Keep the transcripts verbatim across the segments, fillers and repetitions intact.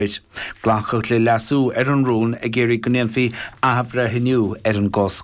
Glachach le lasú ar an rún a géirí gnéanfaí ahafra hiniu ar an gosc.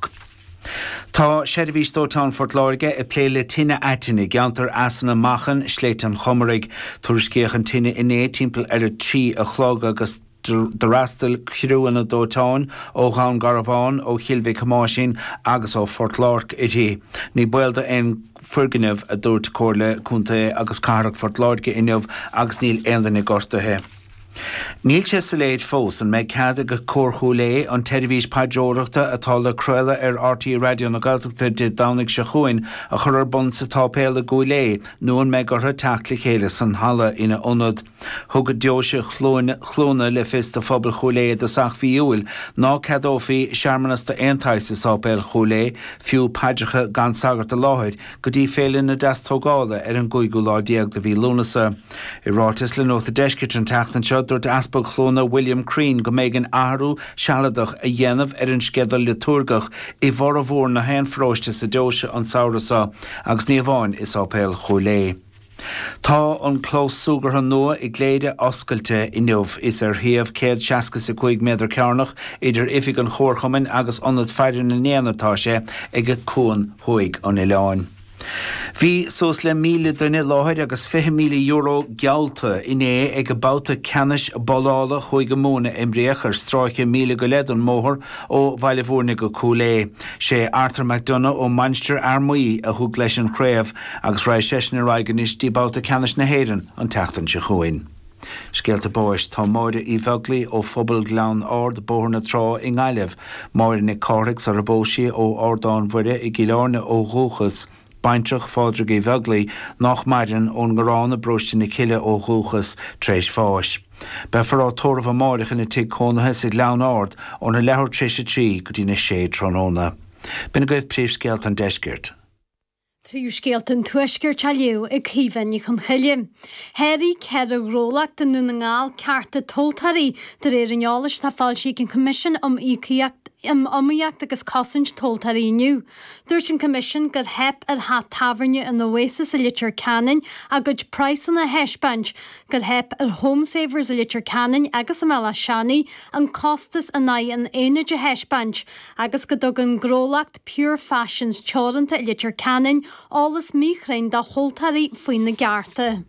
Tá Shervís Dótán Fort Láirge i pléile tine aitinnig geantar asanna machan sléitan chomarig tuairiscíoch an tine iné timpeall ar a trí a chlog agus de rastal chrúan a Dótán ó Ghan Garabán ó Chilvé Camásin agus ó Fort Lárg ití. Ní builda ein furganamh a dúirt cóirle cúnta agus carach Fort Láirge inmh agus níl éandainna gortathe. Níl sé sa léid fós an méid ceada go cóirchúlé an teirvís paidreoireachta atá le cruile ar R T Radio na Gaeltachta de dánig se chuin a chur ar bun sa tápéile gúlé nó an méid gur tacla chéile san hala ina ionad. Thugad deose chlóna le fis de phobal chúlé de sach fiúil ná cadófií seaarmanas de eintais is ápéil chúlé fiú paidecha gan sagart a láthid go dtí félin na dastógála ar an gúigú lá diaag de bhí lúnasa. I rátas le nóta deiscit an teachtan seo dúirt aspa chlóna William Crean go méid an ahrú sealadach a dhéanamh ar an scéadal liturgach i bhar a bhór na hen fróiste sa deose an saorasa agus níomháin is ápéil chúlé. Tá an clós súgar an nua i gléide oscailte inniuh is ar thaobh céad seasca sa chuig méadar cearnach idir ifig an chórchamin agus anad feidir na néanatá sé ag a cún thuig an Ileáin. Bhí sos le míle duine láthir agus fiche míle euro gealta iné ag bouta canis ballála chuig go móna imbriach ar stráiche míle go lead an móthir ó bhaile bhórna go cúlé. Sé Arthur McDonough ó Manchester Armoí a thug leis an chréamh agus raibh seisna raigenis dí bouta canis na héireann an teachtain se chuin. Scéalta bóis tá máide í bheglaí ó phobal gleann ard bóthna trá i ngáileh máide na córaigh ar a bóisi ó Ardán Mhuire i gCileána ó Ghúchas. Baintrach fádrag í bheglaí nach maidan ón grána brúiste na ciile ó Ghúchas tréis fáis. Be fará tóramh máireach ina tí cónathe sa gleann ard ó na lethir tríse trí go dtí na sé tróna. Bina goibh príomhscéalt an deisgirt. Príomhscéalt an tuaisceart a liú ag cíbhainne chun chuile. Héirí cead a grólaach den nú na ngáil cearta toltarí de réir an eolas tá fáil sí an commission am íciacht am amíocht agus cosint toltaríniu. Dúirt an commission gur hep ar hat taverne in Oasis a litir canin a gud price an a heshbanch gur hep ar home savers a litir canin agus am ala shani an costas a nai an einage a heshbanch agus godog an grolacht pure fashions choranta a litir canin alles míchrein da holtarí foin na garte.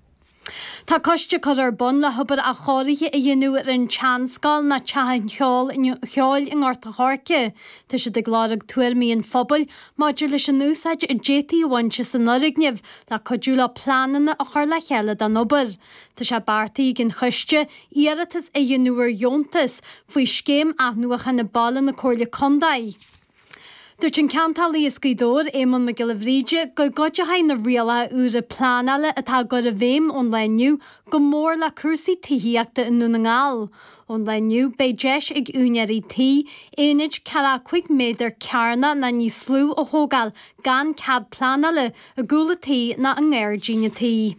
Tá coiste chur ar bun le hubar a choirithe a dhéanú ar an teanscáil na teathain cheáil in orta háirce. Tá sé de glárag tuairmíon phobal, maidir leis an úsáid i J T bhainte san norigneamh le codúla plananna a chur le cheile den obair. Tá sé bartaí gin chuiste iarratas a dhéanúar jóntas faoi scéim aithnuacha na ballan na cóirle condaí. Dúirt an ceantalí is gcuidóir éman me gilabhríide go goide hain na riala úr a plánala atá go a bhéim ón leniu go mór le cuasaí tííachta in nú na ngáil. Ón leniu bé deis ag únearí tí, éid cara chuig méidir cearna na ní slú ó thógáil gan cad plánala a gúlatí na an ggéirdíine tí.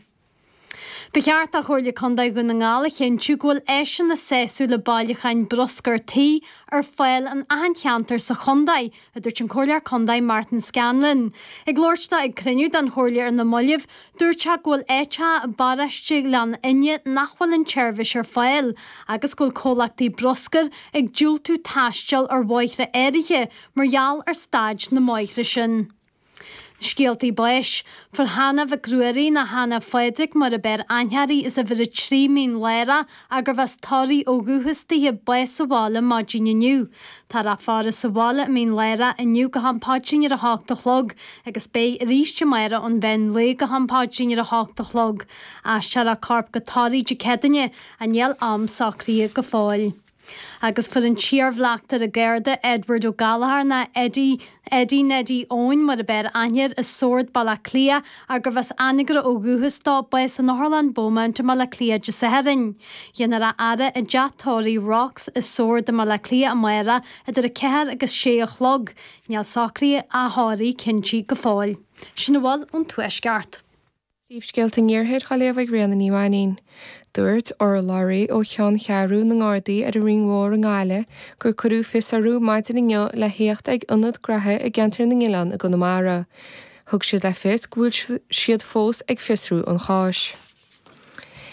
Becheart a chuirle condaigh go na ngála chin túgóil éisian na séú le bailchain broscar tí ar fáil an ahancheantar sa chondaid a dúirt an chóirlear condaid Martin Scanlon. Ag glóirsta ag criniú den chóirlear an na moileh dúirte ghfuil éite baraiste lean inne nachhfuil an tseirbhis ar fáil agus ghfuil cólachtaí broscar ag dúil tú taisteal ar bhaithre éirithe margheall ar staid na máithre sin. Scialtaí báis, for hana bh grúirí na hana Frederick mar a ber anhearí is a bhir trí mín léire agur bheits torí ó gúthastíí báis sa bhála mádíine nniu. Tá a fára sa bhála mín léire a nniu go hampáidíine a háachta chlog agus bé ríiste maire an bhein le go hampáidíine a háachta chlog a se a carp go táí de cedaine a neal am sacríí go fáil. Agus for an tíormhleachtar a ggéirde Edward ó Gallagher na Eddie Eddie Neddy Owen mar a ber air is sword balla clia agur bheits anigra ó gúthastá bais an Northland Bowman mala clia de sa herin. Dhéanar a ara a deatóirí Rocks is sword de mala clia a maira idir a ceir agus sé a chlog, neall sacrí a háirí cinntíí go fáil. Sin bháil an tuaisceart. Príomhscéalta níorthaid chaléamh ag rianna níomhaín. Dúirt or Laurie ó Cheann Chearú na Ngádaí ar a ringmhór an gáile gur curú fisarú maidin inniu le héocht ag ionad grathe a gentar na ngileán a go na mara. Thug siad le fis gúil siad fós ag fisrú an cháis.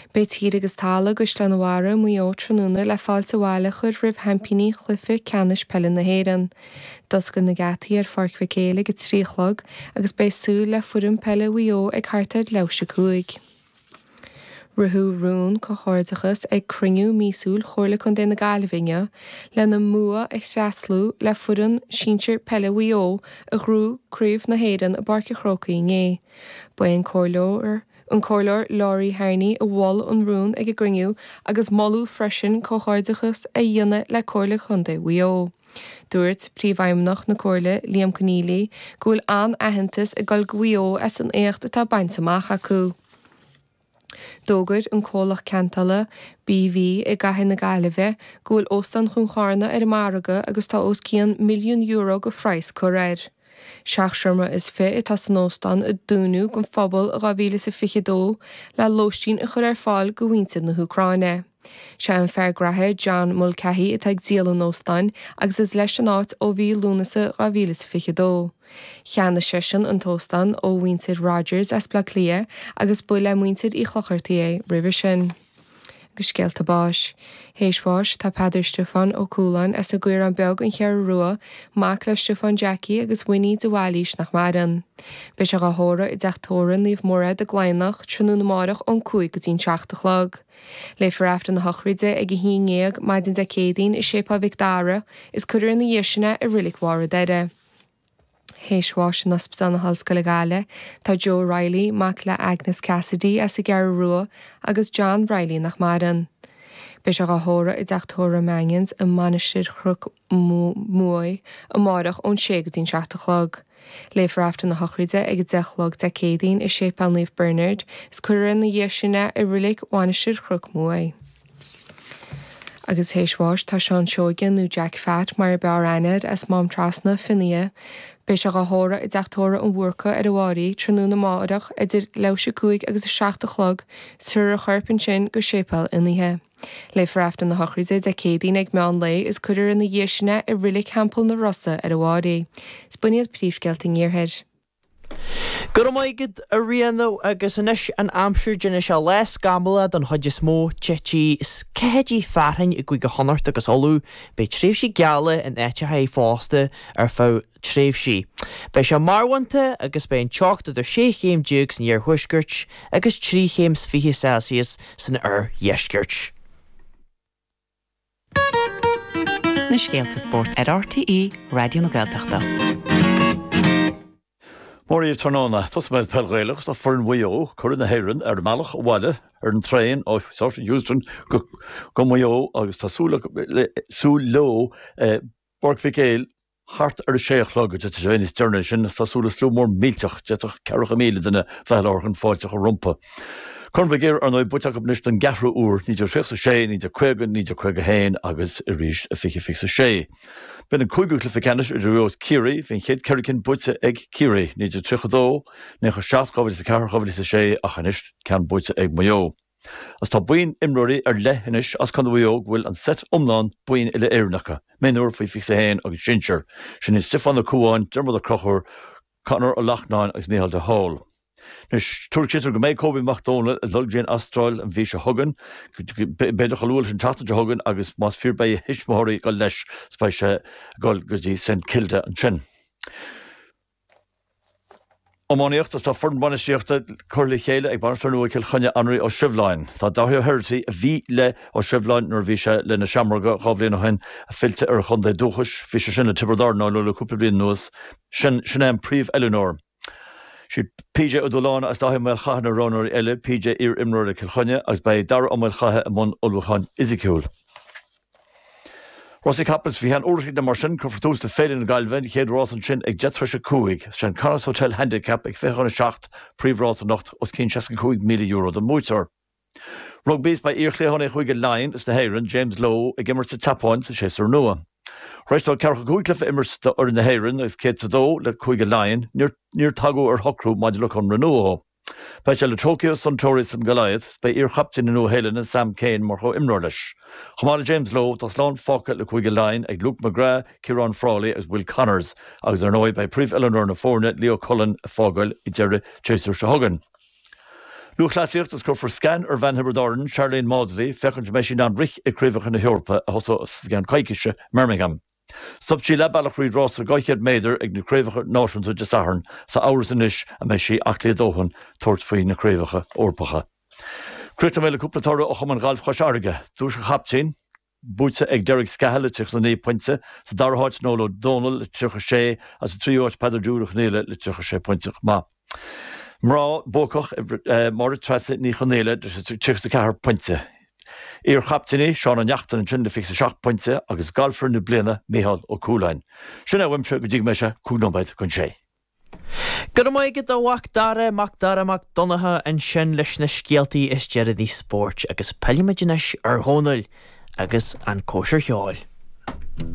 Bé tír agus tála gus leanhhara muo tróna le fáilte bháile chur rih hempíní chlufa ceannis pellin na héan. Dus go na gataí ar farcfa céile go tríchlog agus béisú le furim pelle uo ag hartad leise cuaig. Ruthú rún go cháirdachas ag crinniú mísúil chóirla chun déna galvinge le na mua ag chreaslú le furan sínsir pelle uo a grú críomh na héan a barca chrocaí ngé. Ba an cóirleir an cóirleir láirí hairní a bháil an rún ag a grinniú agus mollú freisin có cháirdachas a dhéine le cóirla chunda uo. Dúirt príomhaimnach na cóirla Liam Conneely gúil an ahantas a gal guo as an écht atá baintamach acu. Dógur an cólach cantala B V i gahin na gaiileh gúil óstan chun chána ar maraga agus tá os cían milliún euro go phrais choréir. Seach siirme is fi itá san óstan a dúnú gon phobal a gáhíle sa fichidó le lóistín a chur ar fáil go bhainte na Húcráine. Se an feargrathe John Mulcahy itá ag díal an óstáin agus is leis an áit ó bhí lúnasa a bhíle sa fichidó. Cheanna sesin an tóstan ó bhaintir Rogers as bla clia agus bu le muintir í chochartaí é ribhir sin. Gus scéalta báis. Héisbáis tá Paidir Stefan ó Cúlainn as a gcuir an beag an chear rua mac le Stefan Jackie agus Winnie de Wallis nach maran. Bes a gáthóra i d deachtóran níomh móra de gláinach trúnú na marach an cúig go dtín seachtachlog. Le farafta na hochríide ag a híngéag maidin de cédaín i sépa Vicdara is cuidir na dhéisina i rilicmhara deire. Héisbáis an ospidal na Hallscoil Gaile tá Joe Riley mac le Agnes Cassidy as a gear rua agus John Riley nach maran. Bes a gáthóra i deachtóra Mangans a manisir chruc muoi a marach ón sé go dtín seachtachlog. Le farafta na hochríide ag dechlog de cédaín i sépal Niamh Bernard is cuidir na dhéisina i rilig manisir chruc muoi. Agus héisbáis tá Sean Seogan nó Jack Fat mar bearrainead as mám trasna finia, Bes a gáthóra i deachtóra an bhuacha ar a bháí trónú na máireach idir leise cuaig agus a seachtachlog suair a chuirpin sin go sépal iníthe. Le farafta na hochríide de cédaín ag meán lei is cuidir in na dhéisina i rilig campal na Rossa ar a bháí. Spuniad príomhscealta níorthaid. Gur maigad a rianó agus inis an amsúr dine se les gamala don chuide smó tití scédí farhain i gcuig go honart agus olú be tréimh sí geala in éite ha fásta ar fá tréimh sí. Bei se marhainte agus be an teachta do sé chéim dúgs níor thuisgurt agus trí chéims fiche Celsius san ar dhéisgurt. Na Scéalta Sport ar R T E Radio na Gaeltachta. Móríomh tróna, tos meil pelgréilech tá foran mhuio chuir na héireann ar mealach bhaile ar an tréin ó South Houston go go mhuio agus tásúla sú leo Borgficéil hart ar a séachlog go te bhéine stearna sin tásúla slú mór mílteach deach ceach míle duna bhealorchan fáilteach a rumpa. Chun bh géir ar nó buteach níos an gafra úr níidir ficha sé, níidir chuigan, níidir chuig a héin agus i ríis a fiche fixa sé. Ben an cúigú cluficanis ar ruos Kiri, hín chéad ceircin buite ag Kiri, níidir trichadó, ní chu seaach gohfuil sa cear gohfuil sa sé a chanis cean buite ag mhuio. As tá buin imróí ar lehinis as chun bhuio bhfuil an set omláin buin ile éirnacha, menúir faoi fixa héin agus sinseir, sin is Stefan a Cúáin, Dermot a Crochar, Conor a Lachnáin agus Micheál de Hall. Nus tuairtítar go méid Cóbí Macdóna a dulgéin Astráil an bhí se thugan, beidir chaúil sin tata de thugan agus más fíor bé hismóirí go leis spéise gáil go dtí Saint Kilda an sin. Ómáíocht tá forn banisíochta chuirla chéile ag banistar nua ceil chunne anraí ó Sibhláin. Tá dáthú thuirtaí a bhí le ó Sibhláin nar bhí se le na seamarga chábhlíon hen a filte ar chun de dúchas fi se sin na tibredána le cúpla bliain nuas sin sin an príomh Eleanor. Si P J O'Dolána as dáhí meil chathe na rónarí eile P J ar imróir le Kilchunne agus bei dar ó meil chathe am món Ulmhacháin Isiciúil. Rossi Kappels bhí an úrsaí de mar sin chu fortús de féile na Gailbhain chéad rás an sin ag deathrise cúig sin Connacht Hotel Handicap ag fechanna seacht príomhrás an nacht os cén seaca cúig míle euro den mútear. Rugbís bei íorchléhanna chuige Lion is na héireann James Lowe ag immert sa tapáin sa séar nua. Reistáil cearcha cúiglafa immert ar na héireann agus céad sa dó le chuige Lion níor tagú ar hocrú maidir le chun renúá. Bei se le Tokyo Suntory san Goliath bei ar chaptain na Héileann Sam Kane mar cho imreoir leis. Chomála James Lowe tá slán fáca le chuige Lion ag Luke McGrath, Ciarán Frawley agus Will Connors agus ar nói bei príomh Eleanor na fórne Leo Cullen a fágail i deireadh Chaser se thugan. Luchlasíocht is go for scan ar Van Hibberdorden, Charlene Maudsley, fechant me sin an rich i críomhach in na Europa a hoso gan caiiciise Birmingham. Subtí le bailach rí rás a gaichead méidir ag na críomhacha náisiúnta de Saharn sa áras inis a me sí aclí dóhan tuairt faoi na críomhacha orpacha. Cruta méile cúplatóra ó chum an gáilh chaisarige, dús a chaptín, búte ag Derek Scahelle tuch sa ní pointe, sa darháit nóla Donal le tucha sé as a tríocht Pedro Dúrach níle le tucha sé pointe má. Mrá bócach mar tresa ní chonéile tuch sa cehar pointe. Ír chaptíní seán an neachtain an trinda fi sa seach pointe agus galfar na bliana Micheál Ó Cúlainn. Sinna bhaimse go dtí meise cúnóid chun sé. Gur mai go bhhaach dara mac dara mac donatha an sin leis na scialtaí is dead í sport agus peilimeis ar dhónail agus an cóisiir cheáil.